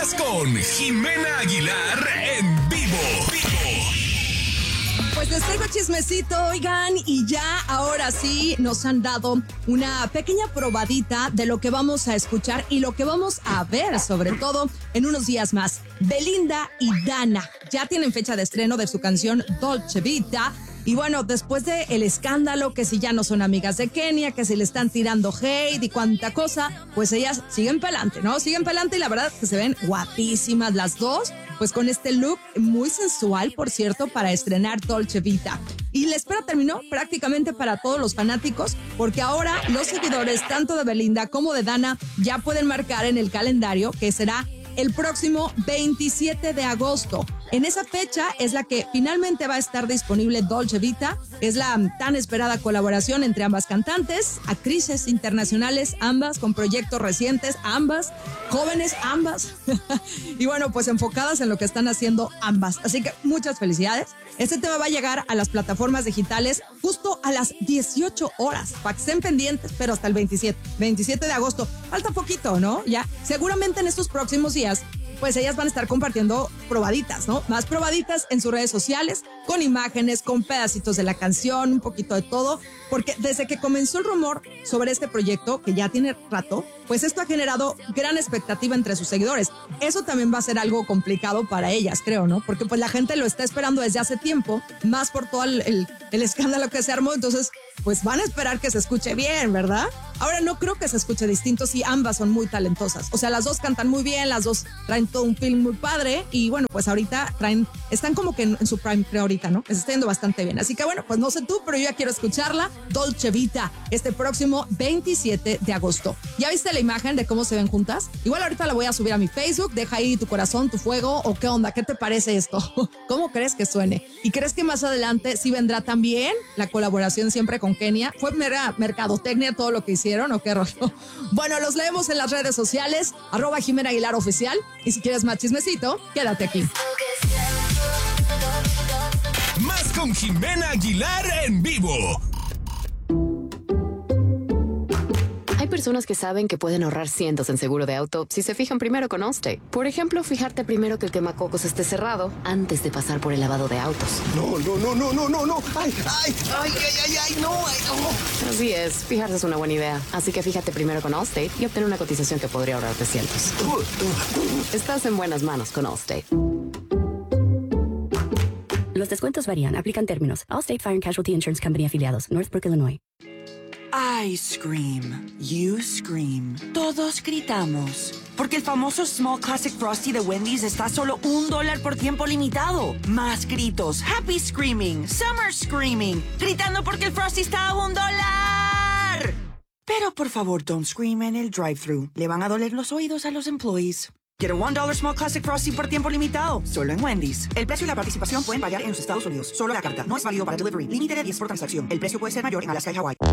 Más con Jimena Aguilar en vivo. Pues les traigo chismecito, oigan, y ya ahora sí nos han dado una pequeña probadita de lo que vamos a escuchar y lo que vamos a ver, sobre todo en unos días más. Belinda y Dana ya tienen fecha de estreno de su canción Dolce Vita. Y bueno, después del escándalo, que si ya no son amigas de Kenia, que si le están tirando hate y cuánta cosa, pues ellas siguen pa'lante, ¿no? Siguen pa'lante y la verdad es que se ven guapísimas las dos, pues con este look muy sensual, por cierto, para estrenar Dolce Vita. Y la espera terminó prácticamente para todos los fanáticos, porque ahora los seguidores tanto de Belinda como de Dana ya pueden marcar en el calendario que será el próximo 27 de agosto. En esa fecha es la que finalmente va a estar disponible Dolce Vita. Es la tan esperada colaboración entre ambas cantantes, actrices internacionales, ambas con proyectos recientes, ambas jóvenes, ambas. Y bueno, pues enfocadas en lo que están haciendo ambas. Así que muchas felicidades. Este tema va a llegar a las plataformas digitales justo a las 18 horas, para que estén pendientes, pero hasta el 27 de agosto. Falta poquito, ¿no? Ya, seguramente en estos próximos días, pues ellas van a estar compartiendo probaditas, ¿no? Más probaditas en sus redes sociales, con imágenes, con pedacitos de la canción, un poquito de todo, porque desde que comenzó el rumor sobre este proyecto, que ya tiene rato, pues esto ha generado gran expectativa entre sus seguidores. Eso también va a ser algo complicado para ellas, creo, ¿no? Porque pues la gente lo está esperando desde hace tiempo, más por todo el escándalo que se armó, entonces pues van a esperar que se escuche bien, ¿verdad? Ahora no creo que se escuche distinto si ambas son muy talentosas. O sea, las dos cantan muy bien, las dos traen todo un film muy padre y bueno, pues ahorita están como que en su prime, creo ahorita, ¿no? Les está yendo bastante bien. Así que bueno, pues no sé tú, pero yo ya quiero escucharla. Dolce Vita, este próximo 27 de agosto. ¿Ya viste la imagen de cómo se ven juntas? Igual ahorita la voy a subir a mi Facebook. Deja ahí tu corazón, tu fuego, o qué onda, ¿qué te parece esto? ¿Cómo crees que suene? ¿Y crees que más adelante sí vendrá también la colaboración siempre con Kenia? ¿Fue mera mercadotecnia todo lo que hicieron o qué rollo? Bueno, los leemos en las redes sociales, @Jimena Aguilar Oficial. Y si quieres más chismecito, quédate aquí. Más con Jimena Aguilar en vivo. Hay personas que saben que pueden ahorrar cientos en seguro de auto si se fijan primero con Allstate. Por ejemplo, fijarte primero que el quemacocos esté cerrado antes de pasar por el lavado de autos. No. Ay, no. Así es, fijarse es una buena idea. Así que fíjate primero con Allstate y obtén una cotización que podría ahorrarte cientos. Estás en buenas manos con Allstate. Los descuentos varían. Aplican términos. Allstate Fire and Casualty Insurance Company afiliados. Northbrook, Illinois. I scream. You scream. Todos gritamos. Porque el famoso Small Classic Frosty de Wendy's está a solo $1 por tiempo limitado. Más gritos. Happy Screaming. Summer Screaming. Gritando porque el Frosty está a $1. Pero por favor, don't scream en el drive-thru. Le van a doler los oídos a los employees. Get a $1 Small Classic Frosty por tiempo limitado. Solo en Wendy's. El precio y la participación pueden variar en los Estados Unidos. Solo la carta. No es válido para delivery. Límite de 10 por transacción. El precio puede ser mayor en Alaska y Hawái.